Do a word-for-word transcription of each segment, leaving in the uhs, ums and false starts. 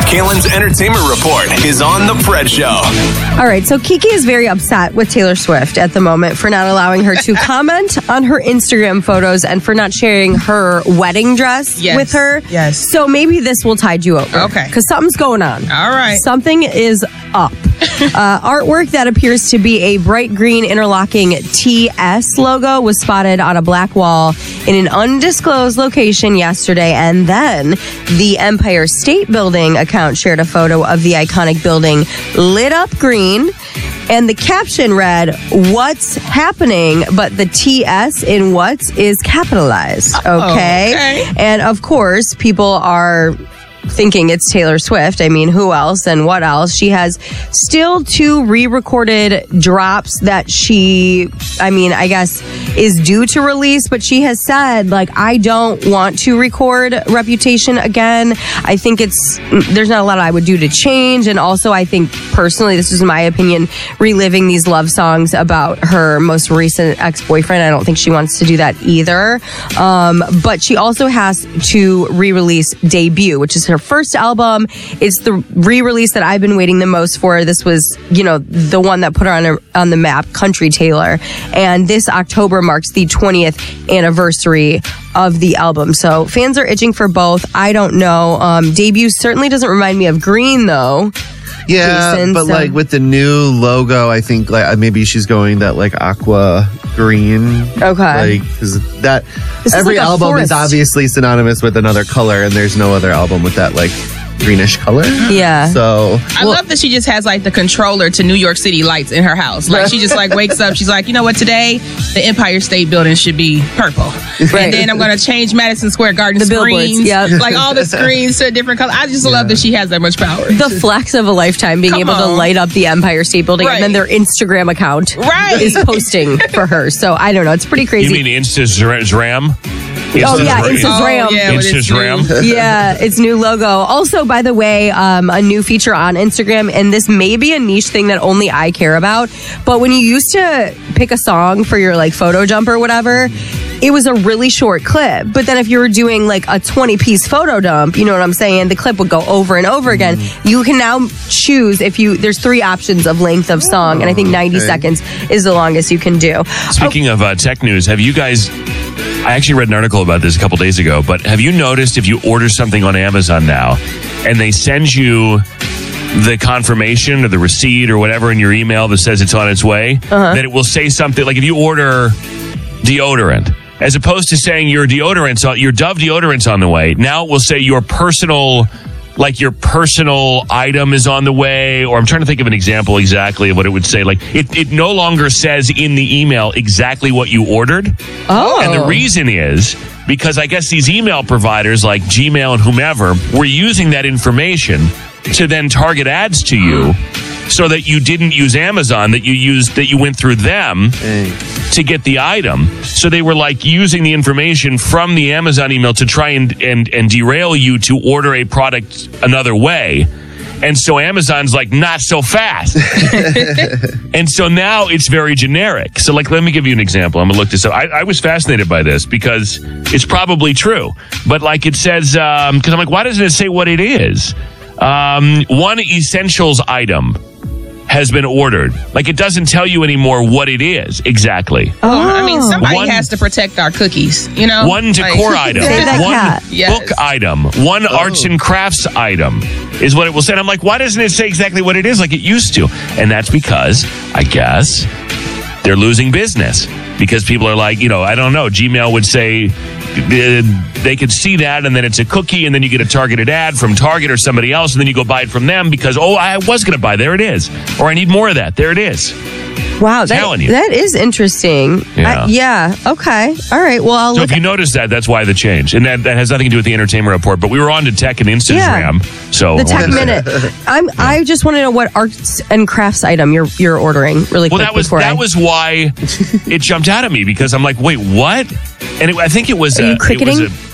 Kaylin's Entertainment Report is on The Pred Show. All right, so Kiki is very upset with Taylor Swift at the moment for not allowing her to comment on her Instagram photos and for not sharing her wedding dress yes. with her. Yes. So maybe this will tide you over. Okay. Because something's going on. All right. Something is up. uh, artwork that appears to be a bright green interlocking T S logo was spotted on a black wall in an undisclosed location yesterday. And then the Empire State Building account shared a photo of the iconic building lit up green. And the caption read, "What's happening?" But the T S in what's is capitalized. Okay. Oh, okay. And of course, people are thinking it's Taylor Swift. I mean, who else and what else? She has still two re-recorded drops that she, I mean, I guess is due to release, but she has said, like, I don't want to record Reputation again. I think it's, there's not a lot I would do to change. And also, I think personally, this is my opinion, reliving these love songs about her most recent ex-boyfriend. I don't think she wants to do that either. Um, but she also has to re-release Debut, which is her first album. It's the re-release that I've been waiting the most for. This was, you know, the one that put her on a, on the map, Country Taylor. And this October marks the twentieth anniversary of the album. So fans are itching for both. I don't know. Um, Debut certainly doesn't remind me of Green, though. Yeah, Jason, but so. like with the new logo, I think like maybe she's going that like aqua green. Okay. Like, cause that This is every like a album forest. is obviously synonymous with another color, and there's no other album with that like greenish color. Yeah. So I Well- love that she just has like the controller to New York City lights in her house. Like she just like wakes up. She's like, you know what? Today the Empire State Building should be purple, Right. and then I'm going to change Madison Square Garden The billboards, screens, yep. like all the screens to a different color. I just love that she has that much power. The flex of a lifetime, being Come able to on. light up the Empire State Building, Right. and then their Instagram account Right. is posting for her. So I don't know. It's pretty You crazy. mean Instagram? Oh, yeah, Instagram. Oh, yeah, with its Instagram. new- Yeah, its new logo. Also, by the way, um, a new feature on Instagram, and this may be a niche thing that only I care about, but when you used to pick a song for your like photo jump or whatever, it was a really short clip. But then if you were doing like a twenty piece photo dump, you know what I'm saying? The clip would go over and over again. You can now choose if you, there's three options of length of song, and I think ninety okay. seconds is the longest you can do. Speaking of uh, tech news, have you guys, I actually read an article about this a couple days ago, but have you noticed if you order something on Amazon now and they send you the confirmation or the receipt or whatever in your email that says it's on its way, Uh-huh. that it will say something like if you order deodorant, as opposed to saying your deodorant's on, your Dove deodorant's on the way, now it will say your personal, like your personal item is on the way, or I'm trying to think of an example exactly of what it would say. Like it, it no longer says in the email exactly what you ordered. Oh. And the reason is because I guess these email providers like Gmail and whomever were using that information to then target ads to you so that you didn't use Amazon, that you used, that you went through them to get the item. So they were like using the information from the Amazon email to try and, and, and derail you to order a product another way. And so Amazon's like, not so fast. And so now it's very generic. So like, let me give you an example. I'm gonna look this up. I, I was fascinated by this because it's probably true. But like it says, um, because I'm like, why doesn't it say what it is? Um, one essentials item has been ordered. Like it doesn't tell you anymore what it is exactly. Oh, I mean, somebody One- has to protect our cookies, you know? One decor Like- item, Save that one cat. Yes. book item, one arts and crafts item is what it will say. And I'm like, why doesn't it say exactly what it is like it used to? And that's because, I guess, they're losing business. Because people are like, you know, I don't know, Gmail would say uh, they could see that and then it's a cookie and then you get a targeted ad from Target or somebody else and then you go buy it from them because, oh, I was going to buy, there it is. Or I need more of that, there it is. Wow, that, telling you. that is interesting. Yeah. I- yeah. Okay. All right. Well, I'll So look if you notice that, that's why the change. And that, that has nothing to do with the entertainment report. But we were on to tech and Instagram. So the tech minute. I'm. I just want to know what arts and crafts item you're you're ordering really quick. Well, that was before that I, was why it jumped out at me because I'm like, wait, what? And it, I think it was Are you a, it cricketing? was a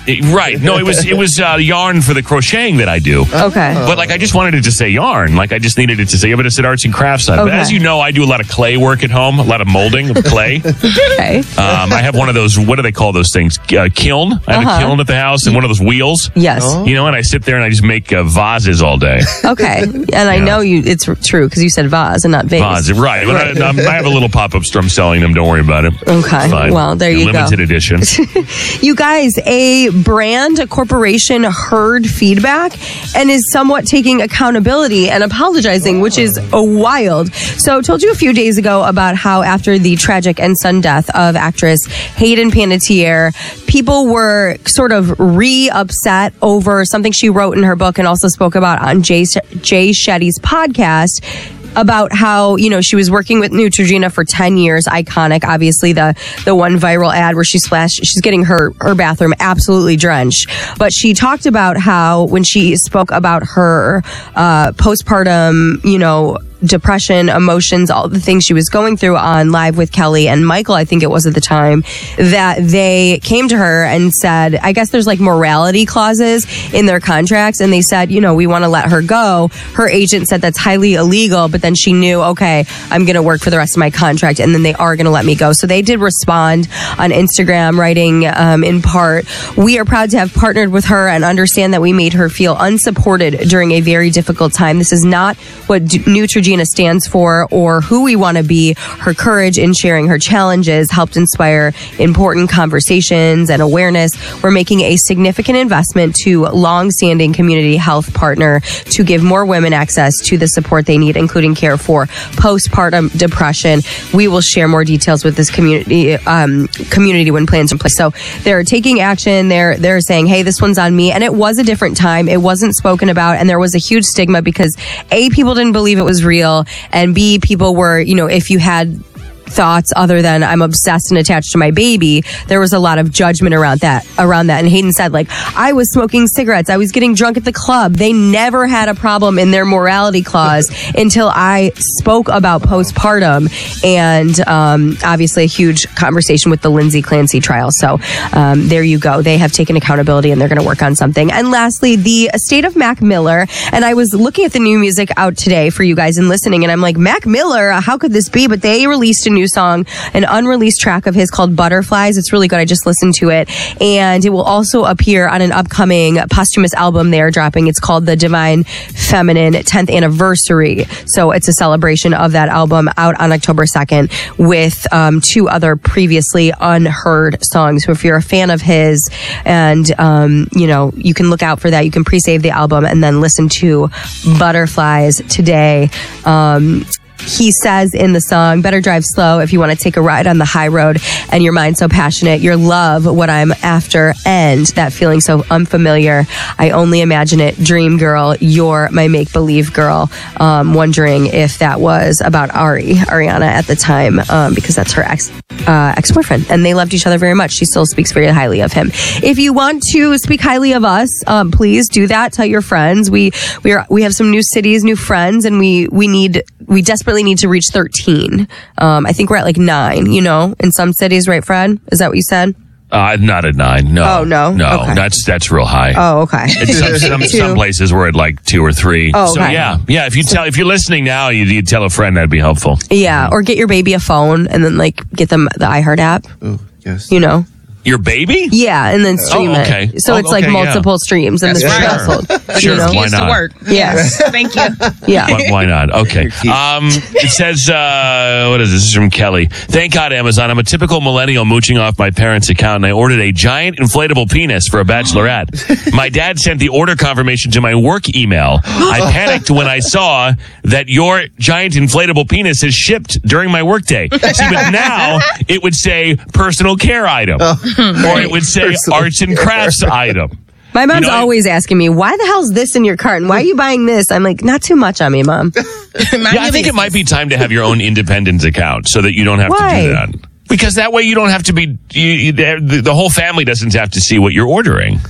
It- right. No, it was it was uh, yarn for the crocheting that I do. Okay. But like I just wanted it to say yarn. Like I just needed it to say, yeah, but it said arts and crafts on it. But Okay. as you know, I do a lot of clay work at home, a lot of molding of clay. Okay. Um, I have one of those, what do they call those things? Uh, kiln. I have Uh-huh. a kiln at the house and one of those wheels. Yes. You know, and I sit there and I just make uh, vases all day. Okay. And I Yeah. know you. It's true because you said vase and not vase. Vase, right. Well, I, um, I have a little pop-up store. I'm selling them. Don't worry about it. Okay. It's fine. Well, there They're you go. limited edition. You guys, a brand, a corporation heard feedback and is somewhat taking accountability and apologizing, which is a wild. So I told you a few days ago about how after the tragic and sudden death of actress Hayden Panettiere, people were sort of re-upset over something she wrote in her book and also spoke about on Jay, Jay Shetty's podcast about how, you know, she was working with Neutrogena for ten years. Iconic, obviously, the the one viral ad where she splashed, she's getting her, her bathroom absolutely drenched. But she talked about how when she spoke about her uh, postpartum, you know, depression, emotions, all the things she was going through on Live with Kelly and Michael, I think it was at the time, that they came to her and said, I guess there's like morality clauses in their contracts. And they said, you know, we want to let her go. Her agent said that's highly illegal, but then she knew, okay, I'm going to work for the rest of my contract and then they are going to let me go. So they did respond on Instagram, writing um, in part, we are proud to have partnered with her and understand that we made her feel unsupported during a very difficult time. This is not what D- Neutrogena stands for or who we want to be. Her courage in sharing her challenges helped inspire important conversations and awareness. We're making a significant investment to long-standing community health partner to give more women access to the support they need, including care for postpartum depression. We will share more details with this community um, community when plans are in place. So they're taking action. They're they're saying, hey, this one's on me. And it was a different time. It wasn't spoken about, and there was a huge stigma because A, people didn't believe it was real. And B, people were, you know, if you had thoughts other than I'm obsessed and attached to my baby, there was a lot of judgment around that around that. And Hayden said, like, I was smoking cigarettes, I was getting drunk at the club. They never had a problem in their morality clause until I spoke about postpartum. And um, obviously a huge conversation with the Lindsay Clancy trial. So um, there you go. They have taken accountability and they're going to work on something. And lastly, the estate of Mac Miller. And I was looking at the new music out today for you guys and listening, and I'm like, Mac Miller, how could this be? But they released a new song, an unreleased track of his called Butterflies. It's really good. I just listened to it, and it will also appear on an upcoming posthumous album they're dropping. It's called The Divine Feminine tenth Anniversary. So it's a celebration of that album, out on October second, with um, two other previously unheard songs. So if you're a fan of his, and um, you know, you can look out for that. You can pre-save the album and then listen to Butterflies today. Um, He says in the song, better drive slow if you want to take a ride on the high road and your mind so passionate, your love, what I'm after, and that feeling so unfamiliar. I only imagine it. Dream girl, you're my make-believe girl. Um, wondering if that was about Ari, Ariana at the time, um, because that's her ex, uh, ex-boyfriend. And they loved each other very much. She still speaks very highly of him. If you want to speak highly of us, um, please do that. Tell your friends. We, we are, we have some new cities, new friends, and we, we need, we desperately need to reach thirteen. Um, I think we're at like nine, you know, in some cities, right, Fred? Is that what you said? Uh, not at nine. No. Oh, no? No, Okay. that's that's real high. Oh, okay. It's some, some, some places we're at like two or three. Oh, So okay. yeah, yeah. If you tell, if you're listening now, you you tell a friend, that'd be helpful. Yeah, or get your baby a phone and then like get them the iHeart app, Oh, yes. you know? Your baby? Yeah, and then stream Oh, okay. it. So Oh, it's like okay, yeah. multiple streams and That's this right. household. Put Sure, those why kids to not? work. Yes. Thank you. Yeah. Why, why not? Okay. Um, it says, uh, what is this? This is from Kelly. Thank God, Amazon. I'm a typical millennial mooching off my parents' account, and I ordered a giant inflatable penis for a bachelorette. My dad sent the order confirmation to my work email. I panicked when I saw that your giant inflatable penis is shipped during my workday. See, but now it would say personal care item, or it would say Personal arts and crafts item. My mom's You know, always asking me, why the hell's this in your cart? And why are you buying this? I'm like, not too much on me, Mom. Yeah, I think it might be time to have your own independent account so that you don't have Why? to do that. Because that way you don't have to be, you, you, the, the whole family doesn't have to see what you're ordering.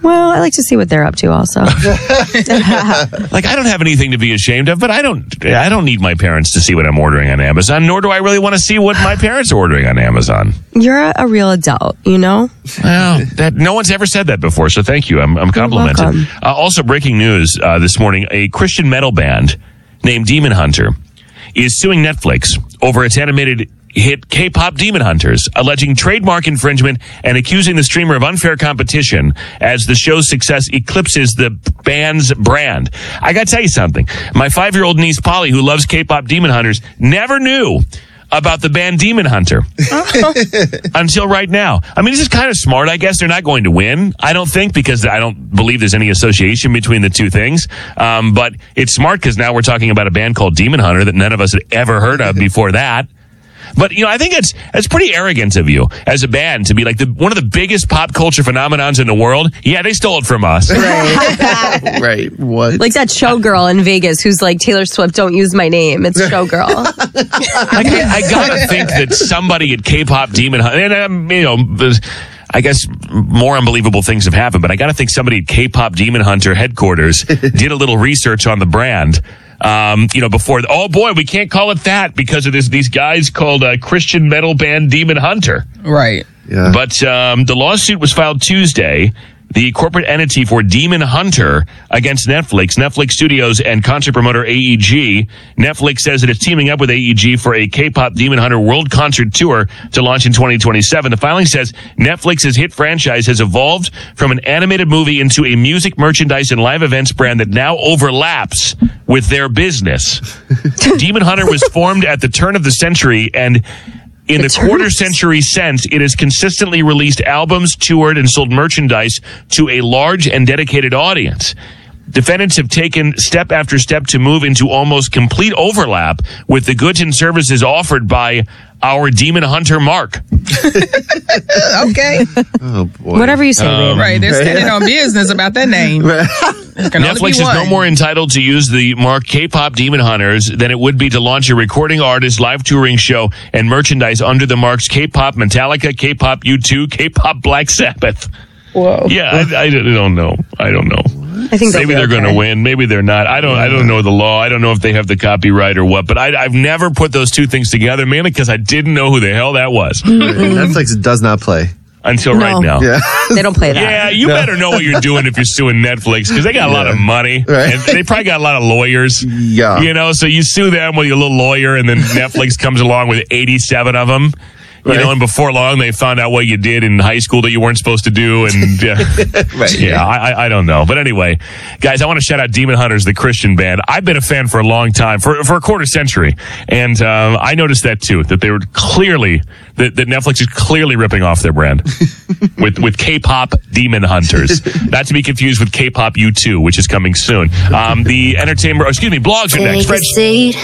Well, I like to see what they're up to also. Like, I don't have anything to be ashamed of, but I don't I don't need my parents to see what I'm ordering on Amazon, nor do I really want to see what my parents are ordering on Amazon. You're a, a real adult, you know? Well, that no one's ever said that before, so thank you. I'm, I'm complimented. welcome. Uh, also, breaking news uh, this morning, a Christian metal band named Demon Hunter is suing Netflix over its animated hit K-pop Demon Hunters, alleging trademark infringement and accusing the streamer of unfair competition as the show's success eclipses the band's brand. I gotta tell you something. My five-year-old niece Polly, who loves K-pop Demon Hunters, never knew about the band Demon Hunter until right now. I mean, this is kind of smart. I guess they're not going to win, I don't think, because I don't believe there's any association between the two things. Um, but it's smart because now we're talking about a band called Demon Hunter that none of us had ever heard of before that. But, you know, I think it's it's pretty arrogant of you as a band to be like the one of the biggest pop culture phenomenons in the world. Yeah, they stole it from us. Right. Right. What? Like that showgirl in Vegas who's like, Taylor Swift, don't use my name. It's showgirl. I, I gotta think that somebody at K-pop Demon Hunter, and um, you know, I guess more unbelievable things have happened, but I gotta think somebody at K-pop Demon Hunter headquarters did a little research on the brand. Um, you know, before, oh boy, we can't call it that because of this, these guys called a Christian metal band Demon Hunter. Right. Yeah. But um, the lawsuit was filed Tuesday. The corporate entity for Demon Hunter against Netflix, Netflix Studios, and concert promoter A E G. Netflix says that it's teaming up with A E G for a K-pop Demon Hunter World Concert Tour to launch in twenty twenty-seven. The filing says Netflix's hit franchise has evolved from an animated movie into a music, merchandise, and live events brand that now overlaps with their business. Demon Hunter was formed at the turn of the century, and in the quarter century sense, it has consistently released albums, toured, and sold merchandise to a large and dedicated audience. Defendants have taken step after step to move into almost complete overlap with the goods and services offered by our Demon Hunter mark. Okay. Oh, boy. Whatever you say, babe. Right. They're standing on business about that name. There can only Netflix be is no one. more entitled to use the mark K-pop Demon Hunters than it would be to launch a recording artist, live touring show, and merchandise under the marks K-pop Metallica, K-pop U two, K-pop Black Sabbath. Whoa. Yeah, I, I don't know. I don't know. I think Maybe they're okay. going to win. Maybe they're not. I don't. I don't know the law. I don't know if they have the copyright or what. But I, I've never put those two things together, mainly because I didn't know who the hell that was Netflix does not play. until No. right now. Yeah. They don't play that. Yeah, you better know what you're doing if you're suing Netflix because they got a lot of money Right. and they probably got a lot of lawyers. Yeah. You know, so you sue them with your little lawyer, and then Netflix comes along with eighty-seven of them. You Right. know, and before long, they found out what you did in high school that you weren't supposed to do. And uh, Right. yeah, I, I- I don't know. But anyway, guys, I want to shout out Demon Hunters, the Christian band. I've been a fan for a long time, for for a quarter century. And um, I noticed that too, that they were clearly, that, that Netflix is clearly ripping off their brand with, with K-pop Demon Hunters. Not to be confused with K-pop U two, which is coming soon. Um, the entertainment, excuse me, blogs are next. Take a Fred, seat.